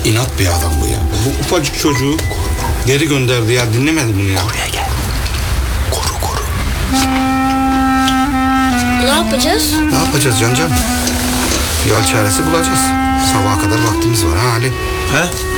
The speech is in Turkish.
İnat bir adam bu ya. Bu ufacık çocuğu geri gönderdi ya, dinlemedi bunu ya. Koruya gel. Koru. Ne yapacağız? Ne yapacağız Can? Yol çaresi bulacağız. Sabaha kadar vaktimiz var ha Ali. He?